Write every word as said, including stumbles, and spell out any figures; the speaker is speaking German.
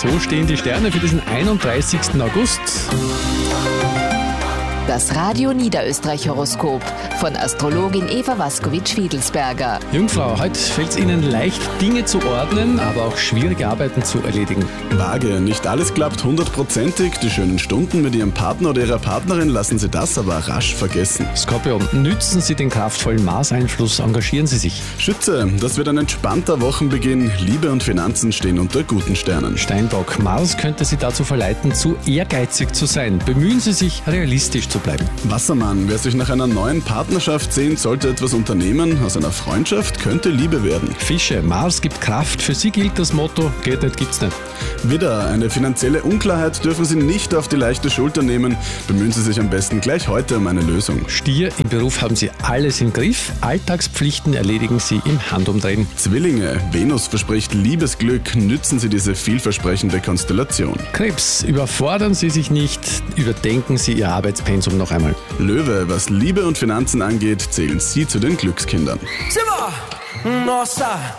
So stehen die Sterne für diesen einunddreißigsten August. Das Radio Niederösterreich-Horoskop von Astrologin Eva Waskowitsch-Fiedelsberger. Jungfrau, heute fällt es Ihnen leicht, Dinge zu ordnen, aber auch schwierige Arbeiten zu erledigen. Waage, nicht alles klappt hundertprozentig. Die schönen Stunden mit Ihrem Partner oder Ihrer Partnerin lassen Sie das aber rasch vergessen. Skorpion, nützen Sie den kraftvollen Mars-Einfluss, engagieren Sie sich. Schütze, das wird ein entspannter Wochenbeginn. Liebe und Finanzen stehen unter guten Sternen. Steinbock, Mars könnte Sie dazu verleiten, zu ehrgeizig zu sein. Bemühen Sie sich, realistisch zu bleiben. Wassermann, wer sich nach einer neuen Partnerschaft sehnt, sollte etwas unternehmen. Aus einer Freundschaft könnte Liebe werden. Fische, Mars gibt Kraft. Für Sie gilt das Motto, geht nicht, gibt's nicht. Widder, eine finanzielle Unklarheit dürfen Sie nicht auf die leichte Schulter nehmen. Bemühen Sie sich am besten gleich heute um eine Lösung. Stier, im Beruf haben Sie alles im Griff. Alltagspflichten erledigen Sie im Handumdrehen. Zwillinge, Venus verspricht Liebesglück. Nützen Sie diese vielversprechende Konstellation. Krebs, überfordern Sie sich nicht. Überdenken Sie Ihr Arbeitspensum noch einmal. Löwe, was Liebe und Finanzen angeht, zählen Sie zu den Glückskindern. Simba! Nossa!